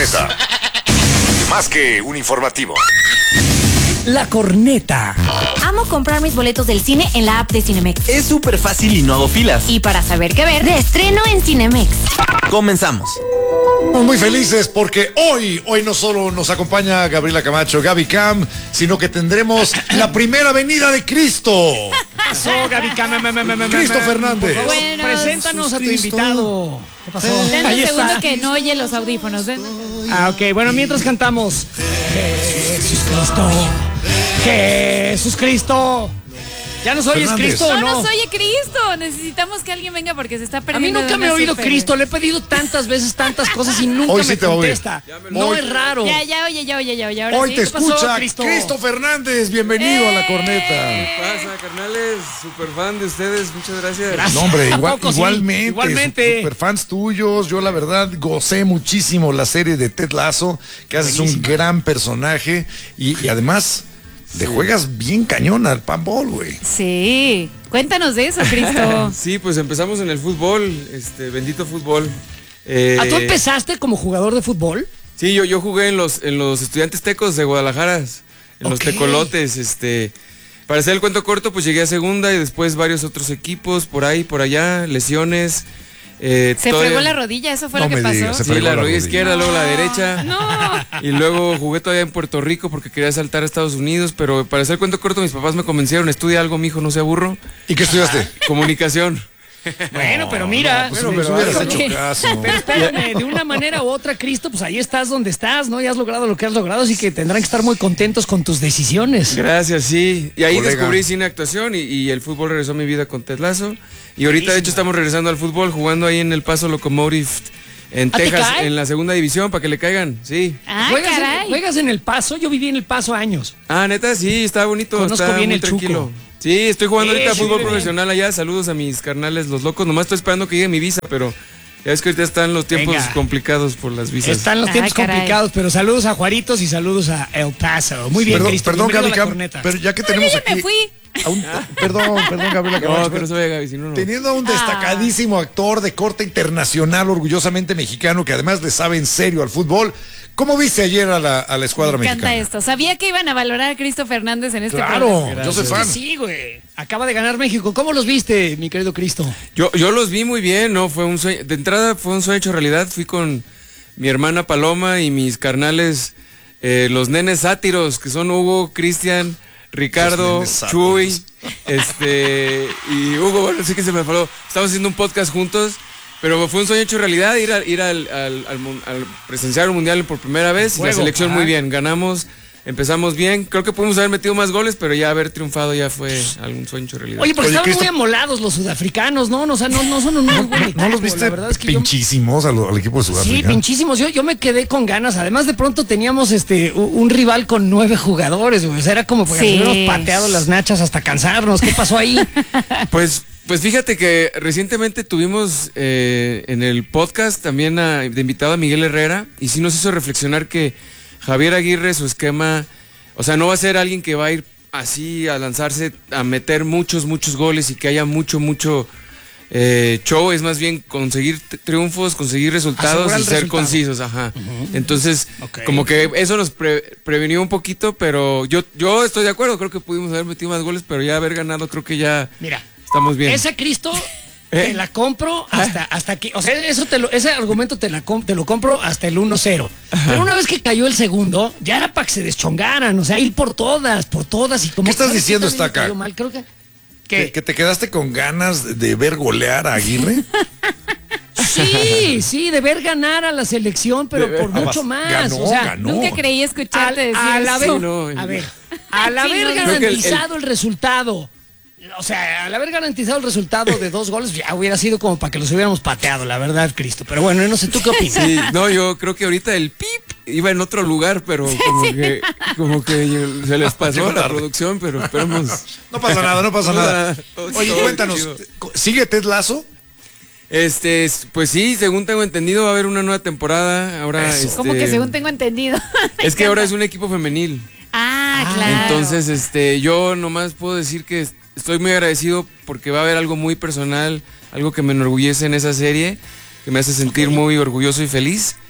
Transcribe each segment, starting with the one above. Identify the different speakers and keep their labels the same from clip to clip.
Speaker 1: Corneta. Más que un informativo.
Speaker 2: La Corneta.
Speaker 3: Amo comprar mis boletos del cine en la app de Cinemex.
Speaker 4: Es súper fácil y no hago filas.
Speaker 3: Y para saber qué ver, de estreno en Cinemex.
Speaker 4: Comenzamos.
Speaker 5: Estamos muy felices porque hoy no solo nos acompaña Gabriela Camacho, Gaby Cam, sino que tendremos la primera venida de Cristo.
Speaker 2: Pasó, Gaby Cam.
Speaker 5: Cristo Fernández.
Speaker 3: Bueno,
Speaker 2: Preséntanos a tu
Speaker 5: Cristo.
Speaker 2: invitado. ¿Qué pasó?
Speaker 3: Denme
Speaker 2: Ahí
Speaker 3: un segundo
Speaker 2: está.
Speaker 3: que no oye los audífonos.
Speaker 2: Ok, bueno, mientras cantamos Jesús Cristo. Jesús Cristo. ¿Ya nos oyes,
Speaker 5: Fernández.
Speaker 2: Cristo, o
Speaker 6: No
Speaker 2: no?
Speaker 6: nos oye Cristo. Necesitamos que alguien venga porque se está
Speaker 2: A mí
Speaker 6: perdiendo.
Speaker 2: nunca
Speaker 6: de
Speaker 2: me ha
Speaker 6: una
Speaker 2: oído
Speaker 6: super-
Speaker 2: Cristo, le he pedido tantas veces tantas cosas y nunca
Speaker 5: Hoy
Speaker 2: me
Speaker 5: sí te va a oír.
Speaker 2: contesta. No
Speaker 5: Hoy-
Speaker 2: es raro.
Speaker 6: Ya oye. Ahora
Speaker 5: Hoy
Speaker 6: sí.
Speaker 5: te
Speaker 2: ¿Qué pasó,
Speaker 5: escucha
Speaker 2: Cristo?
Speaker 5: Cristo Fernández. Bienvenido a la Corneta.
Speaker 7: ¿Qué pasa, carnales? Súper fan de ustedes, muchas gracias.
Speaker 5: No, hombre,
Speaker 2: ¿A poco sí?
Speaker 5: igualmente.
Speaker 2: Igualmente.
Speaker 5: Super fans tuyos. Yo, la verdad, gocé muchísimo la serie de Ted Lasso, que haces un gran personaje y además le juegas bien cañón al panball, güey.
Speaker 6: Sí. Cuéntanos de eso, Cristo.
Speaker 7: Sí, pues empezamos en el fútbol, bendito fútbol.
Speaker 2: ¿Tú empezaste como jugador de fútbol?
Speaker 7: Sí, yo jugué en los Estudiantes Tecos de Guadalajara, en los
Speaker 2: Ok.
Speaker 7: Tecolotes, para hacer el cuento corto, pues llegué a segunda y después varios otros equipos, por ahí, por allá, lesiones.
Speaker 6: Se fregó la rodilla, eso fue
Speaker 5: No
Speaker 6: lo que
Speaker 5: me
Speaker 6: pasó.
Speaker 5: digas, se
Speaker 7: Sí,
Speaker 5: fregó
Speaker 7: la
Speaker 5: la
Speaker 7: rodilla
Speaker 5: rodilla.
Speaker 7: izquierda, luego la derecha.
Speaker 6: No.
Speaker 7: Y luego jugué todavía en Puerto Rico porque quería saltar a Estados Unidos, pero para hacer el cuento corto mis papás me convencieron, estudia algo, mijo, no sea burro.
Speaker 5: ¿Y qué estudiaste?
Speaker 7: Comunicación.
Speaker 2: Bueno, pero mira.
Speaker 5: Pues me hubieras hecho caso.
Speaker 2: Pero espérame, de una manera u otra, Cristo, pues ahí estás donde estás, ¿no? Y has logrado lo que has logrado, así que tendrán que estar muy contentos con tus decisiones.
Speaker 7: Gracias, sí. Y ahí
Speaker 5: Colega.
Speaker 7: descubrí cine, actuación y el fútbol regresó a mi vida con Ted Lasso. Y ahorita, de hecho, estamos regresando al fútbol, jugando ahí en El Paso Locomotive en
Speaker 2: ¿Ah, te
Speaker 7: Texas,
Speaker 2: cae?
Speaker 7: en la segunda división, para que le caigan, sí.
Speaker 6: Ah,
Speaker 2: ¿Juegas,
Speaker 6: caray.
Speaker 2: juegas en El Paso? Yo viví en El Paso años.
Speaker 7: Ah, neta, sí, está bonito,
Speaker 2: Conozco
Speaker 7: está
Speaker 2: bien
Speaker 7: muy
Speaker 2: el
Speaker 7: tranquilo.
Speaker 2: Chuco.
Speaker 7: Sí, estoy jugando ahorita
Speaker 2: Sí,
Speaker 7: fútbol
Speaker 2: bien.
Speaker 7: profesional allá. Saludos a mis carnales, los locos. Nomás estoy esperando que llegue mi visa, pero ya es que ahorita están los tiempos
Speaker 2: Venga.
Speaker 7: complicados por las visas.
Speaker 2: Están los tiempos
Speaker 6: caray.
Speaker 2: complicados, pero saludos a Juaritos y saludos a El Paso. Muy bien, Cristo.
Speaker 5: Perdón,
Speaker 2: bienvenido
Speaker 5: Gaby
Speaker 2: a la
Speaker 5: Cam,
Speaker 2: Corneta.
Speaker 5: pero ya que tenemos
Speaker 6: Ya
Speaker 5: aquí
Speaker 6: me fui.
Speaker 5: a un- perdón, Gabriela Camacho,
Speaker 7: No, que no se vaya Gaby, si no, no.
Speaker 5: teniendo a un destacadísimo actor de corte internacional, orgullosamente mexicano, que además le sabe en serio al fútbol, ¿cómo viste ayer a la escuadra
Speaker 6: Me encanta
Speaker 5: mexicana?
Speaker 6: esto. Sabía que iban a valorar a Cristo Fernández en este
Speaker 5: Claro,
Speaker 6: programa.
Speaker 5: yo soy
Speaker 2: Es que
Speaker 5: fan.
Speaker 2: sí, güey. Acaba de ganar México. ¿Cómo los viste, mi querido Cristo?
Speaker 7: Yo los vi muy bien, ¿no? Fue un sueño, de entrada fue un sueño hecho realidad. Fui con mi hermana Paloma y mis carnales, los nenes sátiros, que son Hugo, Cristian, Ricardo,
Speaker 5: Los nenes
Speaker 7: Chuy,
Speaker 5: sátiros.
Speaker 7: y Hugo, bueno, sí que se me faló. Estamos haciendo un podcast juntos, pero fue un sueño hecho realidad, ir al presenciar un mundial por primera vez.
Speaker 2: Juego,
Speaker 7: la selección
Speaker 2: ajá.
Speaker 7: muy bien, ganamos. Empezamos bien, creo que pudimos haber metido más goles, pero ya haber triunfado ya fue algún sueño hecho realidad.
Speaker 2: Oye, porque
Speaker 5: Oye,
Speaker 2: estaban
Speaker 5: Cristo-
Speaker 2: muy amolados los sudafricanos, ¿no? O sea, no son un muy buen equipo.
Speaker 5: ¿No los viste
Speaker 2: La verdad es que yo-
Speaker 5: pinchísimos al equipo de
Speaker 2: Sí,
Speaker 5: Sudáfrica?
Speaker 2: pinchísimos. Yo me quedé con ganas. Además, de pronto teníamos un rival con 9 jugadores, güey. O sea, era como porque
Speaker 6: Sí.
Speaker 2: nos hubiéramos pateado las nachas hasta cansarnos. ¿Qué pasó ahí?
Speaker 7: Pues fíjate que recientemente tuvimos en el podcast también de invitado a Miguel Herrera y sí nos hizo reflexionar que Javier Aguirre, su esquema, o sea, no va a ser alguien que va a ir así a lanzarse, a meter muchos goles y que haya mucho show, es más bien conseguir triunfos, conseguir resultados
Speaker 2: Asegurar
Speaker 7: y
Speaker 2: el
Speaker 7: ser
Speaker 2: resultado.
Speaker 7: concisos, ajá. Entonces,
Speaker 2: Ok.
Speaker 7: como que eso nos prevenió un poquito, pero yo estoy de acuerdo, creo que pudimos haber metido más goles, pero ya haber ganado creo que ya
Speaker 2: Mira,
Speaker 7: estamos bien.
Speaker 2: esa Cristo te la compro hasta aquí. O sea, ese argumento te lo compro hasta el 1-0. Pero una vez que cayó el segundo, ya era para que se deschongaran. O sea, ir por todas. Y como
Speaker 5: ¿Qué estás
Speaker 2: ¿sabes
Speaker 5: diciendo,
Speaker 2: también me
Speaker 5: Estaca?
Speaker 2: cayó mal? Creo que.
Speaker 5: ¿Que te quedaste con ganas de ver golear a Aguirre?
Speaker 2: Sí, de ver ganar a la selección, pero por mucho más.
Speaker 5: Ganó,
Speaker 2: o sea,
Speaker 5: ganó.
Speaker 6: Nunca creí escucharte decir
Speaker 2: al haber,
Speaker 6: eso.
Speaker 7: No,
Speaker 2: a ver, al haber
Speaker 6: Sí, no,
Speaker 7: creo que
Speaker 2: garantizado el resultado, o sea, al haber garantizado el resultado de 2 goles, ya hubiera sido como para que los hubiéramos pateado, la verdad, Cristo. Pero bueno, no sé, ¿tú qué opinas?
Speaker 7: Sí, no, yo creo que ahorita el pip iba en otro lugar, pero como que se les pasó
Speaker 5: Llegó
Speaker 7: la
Speaker 5: tarde.
Speaker 7: producción, pero esperemos.
Speaker 5: No pasa nada. Oye,
Speaker 7: Todo
Speaker 5: cuéntanos,
Speaker 7: chido.
Speaker 5: ¿sigue Ted Lasso?
Speaker 7: Pues sí, según tengo entendido, va a haber una nueva temporada. Ahora,
Speaker 6: Como que según tengo entendido.
Speaker 7: es que ahora es un equipo femenil.
Speaker 6: Claro.
Speaker 7: Entonces, yo nomás puedo decir que estoy muy agradecido porque va a haber algo muy personal, algo que me enorgullece en esa serie, que me hace sentir muy orgulloso y feliz.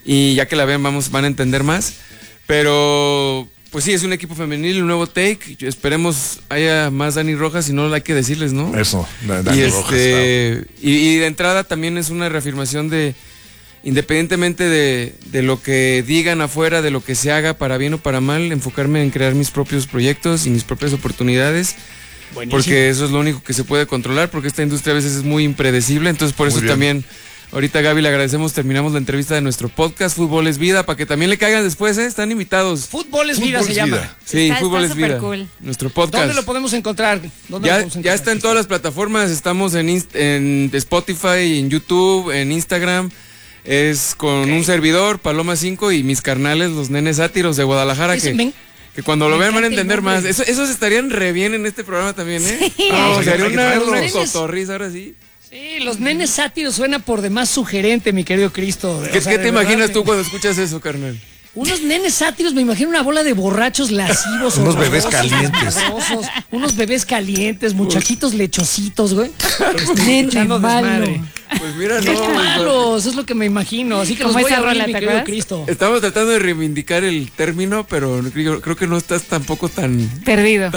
Speaker 7: y ya que la vean van a entender más. Pero pues sí, es un equipo femenil, un nuevo take. Esperemos haya más Dani Rojas, si no hay que decirles, ¿no?
Speaker 5: Eso, Dani Rojas. Claro.
Speaker 7: Y de entrada también es una reafirmación de, independientemente de lo que digan afuera, de lo que se haga para bien o para mal, enfocarme en crear mis propios proyectos y mis propias oportunidades. Buenísimo. Porque eso es lo único que se puede controlar, porque esta industria a veces es muy impredecible, entonces por eso también, ahorita Gaby le agradecemos, terminamos la entrevista de nuestro podcast Fútbol es Vida, para que también le caigan después, están invitados.
Speaker 2: Fútbol es Vida se llama.
Speaker 7: Sí, Fútbol es Vida,
Speaker 6: cool.
Speaker 7: nuestro podcast.
Speaker 2: ¿Dónde lo podemos encontrar?
Speaker 7: Ya está en todas las plataformas, estamos en Spotify, en YouTube, en Instagram. Es con un servidor, Paloma 5 y mis carnales, los nenes sátiros de Guadalajara, que cuando lo vean van a entender más. Esos estarían re bien en este programa también, ¿eh?
Speaker 6: Sí.
Speaker 7: Sería una cotorriza ahora sí.
Speaker 2: Sí, los nenes sátiros suena por demás sugerente, mi querido Cristo.
Speaker 7: ¿Qué te imaginas tú cuando escuchas eso, carnal?
Speaker 2: Unos nenes sátiros, me imagino una bola de borrachos lascivos.
Speaker 5: Unos bebés calientes.
Speaker 2: Unos bebés calientes, muchachitos lechositos, güey.
Speaker 6: Nene malo.
Speaker 7: Pues mira,
Speaker 2: ¡Qué malos! Es lo que me imagino. Así que los voy a rola, mi querido Cristo.
Speaker 7: Estamos tratando de reivindicar el término, pero creo que no estás tampoco tan perdido.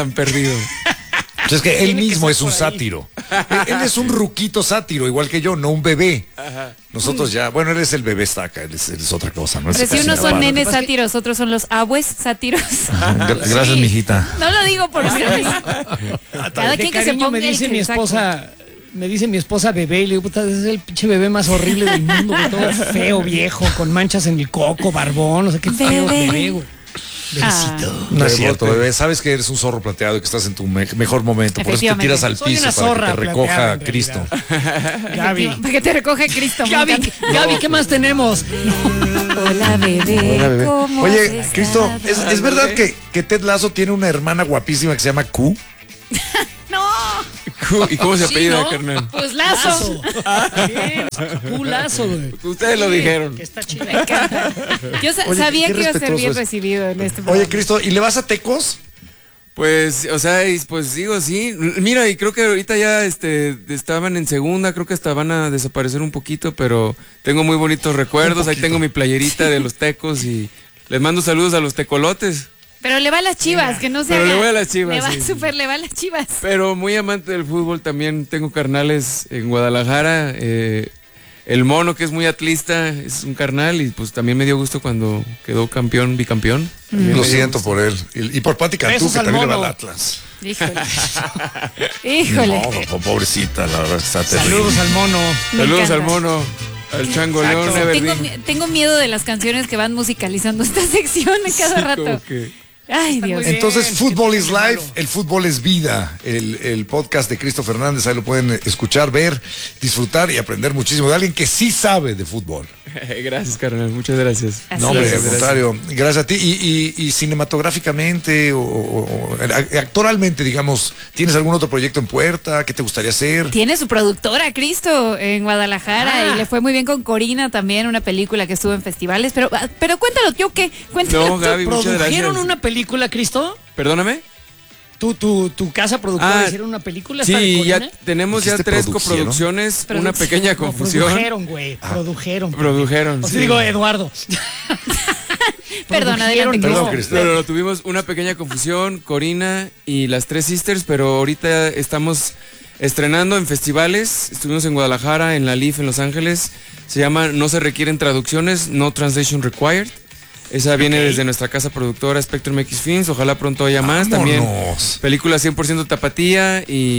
Speaker 5: Es que él mismo es un sátiro. Él es un ruquito sátiro, igual que yo, no un bebé. Ajá. Nosotros ya, bueno, él es el bebé estaca, él es otra cosa. ¿No?
Speaker 6: Pero si unos son nenes sátiros, otros son los abues sátiros.
Speaker 5: Gracias, mijita.
Speaker 6: No lo digo por ustedes. Cada quien que se ponga
Speaker 2: me dice mi esposa. Me dice mi esposa bebé y le digo, puta, ese es el pinche bebé más horrible del mundo, güey, todo feo, viejo, con manchas en el coco, barbón, no sé qué feo bebé, güey. Bebecito.
Speaker 5: No es cierto, bebé. Sabes que eres un zorro plateado y que estás en tu mejor momento. Por eso te tiras al piso para que te recoja Cristo.
Speaker 2: Gaby.
Speaker 6: Para que te recoja Cristo.
Speaker 2: Gaby, ¿qué más tenemos?
Speaker 6: Hola, bebé.
Speaker 5: Hola, bebé.
Speaker 6: ¿Cómo
Speaker 5: Oye,
Speaker 6: has
Speaker 5: Cristo,
Speaker 6: estado?
Speaker 5: ¿es verdad que Ted Lasso tiene una hermana guapísima que se llama Q?
Speaker 6: No.
Speaker 7: ¿Y cómo se apellida,
Speaker 2: ¿no?
Speaker 7: carnal?
Speaker 6: Pues Lazo.
Speaker 2: Lazo, güey.
Speaker 7: Ustedes lo dijeron.
Speaker 2: Que está chido.
Speaker 6: Yo
Speaker 5: Oye,
Speaker 6: sabía
Speaker 5: qué
Speaker 6: que iba a ser
Speaker 5: respetuoso
Speaker 6: bien
Speaker 5: es.
Speaker 6: recibido en este programa.
Speaker 5: Oye, Cristo, ¿y le vas a Tecos?
Speaker 7: Pues, o sea, pues digo, sí. Mira, y creo que ahorita ya estaban en segunda, creo que hasta van a desaparecer un poquito, pero tengo muy bonitos recuerdos. Ahí tengo mi playerita de los Tecos y les mando saludos a los tecolotes.
Speaker 6: Pero le va a las Chivas, que no se
Speaker 7: Pero
Speaker 6: haga.
Speaker 7: le voy a las Chivas,
Speaker 6: Le va
Speaker 7: sí.
Speaker 6: súper, le va a las Chivas.
Speaker 7: Pero muy amante del fútbol también. Tengo carnales en Guadalajara. El Mono, que es muy atlista, es un carnal y pues también me dio gusto cuando quedó bicampeón.
Speaker 5: Lo siento por él. Y por Pati Cantú,
Speaker 2: Besos
Speaker 5: que
Speaker 2: al
Speaker 5: también le va
Speaker 2: Mono.
Speaker 5: al Atlas.
Speaker 6: Híjole. Híjole.
Speaker 5: No, pobrecita, la verdad está terrible.
Speaker 2: Saludos al Mono.
Speaker 6: Me
Speaker 7: Saludos
Speaker 6: encanta.
Speaker 7: al Mono, al Chango León,
Speaker 6: Tengo miedo de las canciones que van musicalizando esta sección a cada rato. Ay, Dios.
Speaker 2: muy bien.
Speaker 5: Entonces, Fútbol is
Speaker 2: Qué malo.
Speaker 5: Life, el fútbol es vida, el podcast de Cristo Fernández, ahí lo pueden escuchar, ver, disfrutar y aprender muchísimo de alguien que sí sabe de fútbol.
Speaker 7: Gracias, carnal, muchas gracias.
Speaker 6: Así
Speaker 5: No, hombre,
Speaker 6: es.
Speaker 5: al contrario, gracias a ti. Y cinematográficamente o actoralmente, digamos, ¿tienes algún otro proyecto en puerta? ¿Qué te gustaría hacer?
Speaker 6: Tiene su productora, Cristo, en Guadalajara,
Speaker 2: Ah.
Speaker 6: y le fue muy bien con Corina también, una película que estuvo en festivales. Pero cuéntalo, tío, ¿qué? Cuéntalo.
Speaker 7: No, Gaby, muchas
Speaker 2: ¿Produjeron
Speaker 7: gracias.
Speaker 2: una película, Cristo?
Speaker 7: Perdóname.
Speaker 2: ¿Tu casa productora
Speaker 7: Ah,
Speaker 2: hicieron una película? ¿Esta de
Speaker 7: Sí,
Speaker 2: Corina?
Speaker 7: ya tenemos ya
Speaker 5: ¿Dijiste
Speaker 7: 3
Speaker 5: producción?
Speaker 7: coproducciones, una pequeña
Speaker 2: No,
Speaker 7: confusión.
Speaker 2: produjeron, güey. Produjeron.
Speaker 7: Produjeron,
Speaker 2: O sea,
Speaker 7: sí.
Speaker 2: digo, Eduardo.
Speaker 6: Perdón, adelante,
Speaker 5: Perdón,
Speaker 6: Cristo.
Speaker 5: Cristo.
Speaker 7: No, tuvimos una pequeña confusión, Corina y las 3 Sisters, pero ahorita estamos estrenando en festivales. Estuvimos en Guadalajara, en la LIF, en Los Ángeles. Se llama No se requieren traducciones, No Translation Required. Esa viene desde nuestra casa productora Spectrum X Films. Ojalá pronto haya más. También
Speaker 5: Vámonos.
Speaker 7: película 100% tapatía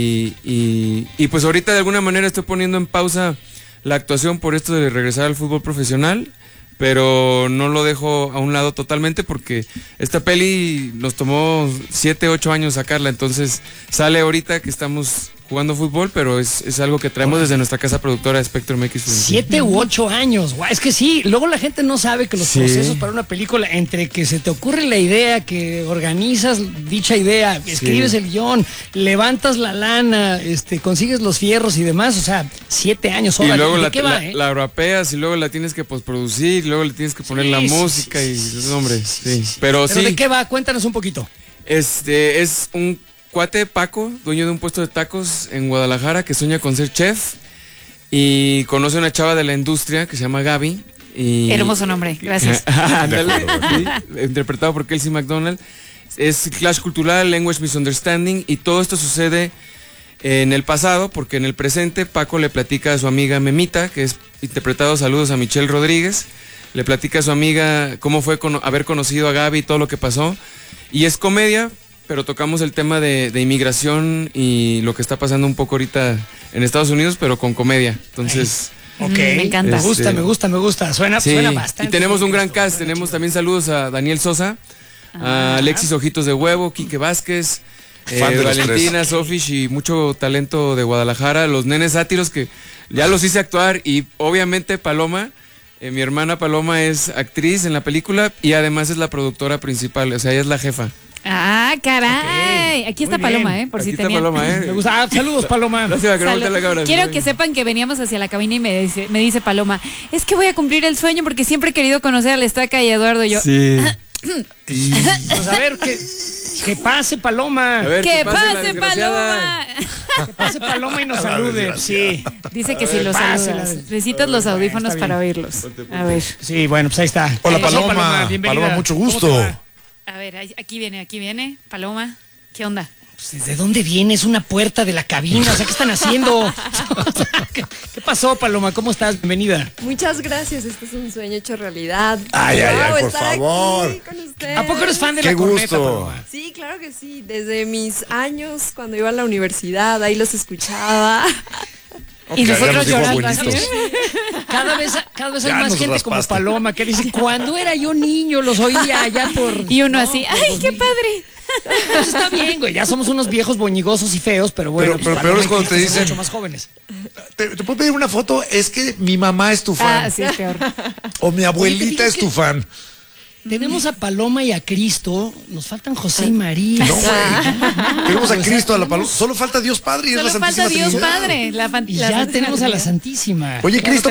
Speaker 7: y pues ahorita de alguna manera estoy poniendo en pausa la actuación por esto de regresar al fútbol profesional, pero no lo dejo a un lado totalmente porque esta peli nos tomó 7, 8 años sacarla, entonces sale ahorita que estamos jugando fútbol, pero es algo que traemos desde nuestra casa productora Spectrum X Films.
Speaker 2: 7 u 8 años, guau, es que sí, luego la gente no sabe que los
Speaker 7: Sí.
Speaker 2: procesos para una película, entre que se te ocurre la idea, que organizas dicha idea, escribes el guión, levantas la lana, consigues los fierros y demás, o sea, 7 años,
Speaker 7: Y
Speaker 2: órale,
Speaker 7: luego
Speaker 2: ¿de qué va,
Speaker 7: la rapeas y luego la tienes que postproducir, y luego le tienes que poner
Speaker 2: Sí,
Speaker 7: la
Speaker 2: sí,
Speaker 7: música
Speaker 2: sí,
Speaker 7: y
Speaker 2: sí,
Speaker 7: hombre,
Speaker 2: sí,
Speaker 7: sí.
Speaker 2: sí.
Speaker 7: Pero
Speaker 2: Pero
Speaker 7: sí.
Speaker 2: ¿de qué va? Cuéntanos un poquito.
Speaker 7: Es un cuate, Paco, dueño de un puesto de tacos en Guadalajara, que sueña con ser chef y conoce a una chava de la industria que se llama Gaby. Y,
Speaker 6: Hermoso nombre, gracias.
Speaker 7: Ándale, sí, interpretado por Kelsey MacDonald. Es Clash Cultural, Language Misunderstanding, y todo esto sucede en el pasado, porque en el presente Paco le platica a su amiga Memita, que es interpretado, saludos a Michelle Rodríguez, le platica a su amiga cómo fue haber conocido a Gaby y todo lo que pasó, y es comedia, pero tocamos el tema de inmigración y lo que está pasando un poco ahorita en Estados Unidos, pero con comedia. Entonces...
Speaker 2: Ok,
Speaker 6: Me encanta.
Speaker 2: Me gusta. Suena bastante.
Speaker 7: Y tenemos un gran
Speaker 2: esto,
Speaker 7: cast,
Speaker 2: suena
Speaker 7: tenemos
Speaker 2: chido.
Speaker 7: también saludos a Daniel Sosa, a Alexis Ojitos de Huevo, Quique Vázquez,
Speaker 5: Fan de los
Speaker 7: Valentina, Sofish y mucho talento de Guadalajara, los nenes sátiros que ya los hice actuar, y obviamente Paloma, mi hermana Paloma es actriz en la película y además es la productora principal, o sea, ella es la jefa.
Speaker 6: Ah, caray.
Speaker 2: Ok,
Speaker 6: Aquí está
Speaker 2: muy bien.
Speaker 6: Paloma, por
Speaker 7: Aquí
Speaker 6: si
Speaker 7: está
Speaker 6: tenía.
Speaker 7: Paloma,
Speaker 2: Me gusta. Ah, saludos, Paloma.
Speaker 7: Gracias, que no voltee la cámara.
Speaker 6: Quiero que sepan que veníamos hacia la cabina y me dice Paloma, es que voy a cumplir el sueño porque siempre he querido conocer a la Estaca y a Eduardo. Y yo,
Speaker 7: Sí.
Speaker 2: Pues a ver, que pase Paloma.
Speaker 7: A ver,
Speaker 6: ¡que
Speaker 7: la
Speaker 6: pase
Speaker 7: desgraciada.
Speaker 6: Paloma!
Speaker 2: Que pase Paloma y nos salude. Sí.
Speaker 6: Dice que si los
Speaker 2: pásela.
Speaker 6: saludas. Necesitas los audífonos
Speaker 2: está
Speaker 6: para
Speaker 2: bien.
Speaker 6: oírlos. A ver,
Speaker 2: Sí, bueno, pues ahí está.
Speaker 5: Hola,
Speaker 2: ¿Qué pasó,
Speaker 5: Paloma.
Speaker 2: Bienvenida.
Speaker 5: Paloma, mucho
Speaker 2: ¿Cómo
Speaker 5: gusto.
Speaker 2: te va?
Speaker 6: a ver, aquí viene. Paloma, ¿qué onda?
Speaker 2: Pues, ¿desde dónde viene? Es una puerta de la cabina. O sea, ¿qué están haciendo? ¿Qué pasó, Paloma? ¿Cómo estás? Bienvenida.
Speaker 8: Muchas gracias, este es un sueño hecho realidad.
Speaker 5: Ay, por
Speaker 8: estar
Speaker 5: favor.
Speaker 8: aquí con ustedes.
Speaker 2: ¿A poco eres fan de
Speaker 5: Qué
Speaker 2: la corneta,
Speaker 5: gusto.
Speaker 2: Paloma?
Speaker 8: Sí, claro que sí, desde mis años cuando iba a la universidad, ahí los escuchaba.
Speaker 6: Y
Speaker 5: Ya
Speaker 6: nosotros
Speaker 5: nos dijo
Speaker 6: llorando.
Speaker 5: abuelitos.
Speaker 6: así.
Speaker 2: Cada vez hay
Speaker 5: Ya
Speaker 2: más
Speaker 5: nos
Speaker 2: gente como
Speaker 5: raspaste.
Speaker 2: Paloma que dice, cuando era yo niño los oía allá por...
Speaker 6: Y uno así, ¡ay, qué padre!
Speaker 2: Pues está bien, güey, ya somos unos viejos boñigosos y feos, pero bueno.
Speaker 5: Pero
Speaker 2: pues,
Speaker 5: peor es
Speaker 2: Paloma y
Speaker 5: cuando te
Speaker 2: Cristo son
Speaker 5: dicen-
Speaker 2: mucho más jóvenes.
Speaker 5: ¿Te puedo pedir una foto? Es que mi mamá es tu fan.
Speaker 6: Ah, sí, es peor.
Speaker 5: O mi abuelita
Speaker 2: Oye,
Speaker 5: es tu fan.
Speaker 2: Tenemos a Paloma y a Cristo, nos faltan José y María.
Speaker 5: No, güey. Tenemos a Cristo, a la Paloma. Solo falta Dios Padre y es
Speaker 6: Solo
Speaker 5: la
Speaker 6: falta
Speaker 5: Santísima
Speaker 6: Dios
Speaker 5: Trinidad.
Speaker 6: Padre.
Speaker 2: Y ya tenemos a la Santísima.
Speaker 5: Oye,
Speaker 2: Ya no
Speaker 5: Cristo,